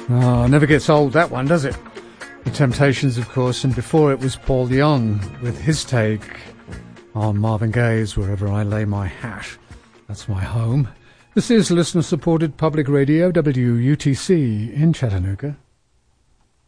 Oh, never gets old, that one, does it? The Temptations, of course, and before it was Paul Young with his take on Marvin Gaye's Wherever I Lay My Hat. That's my home. This is listener-supported public radio, WUTC, in Chattanooga.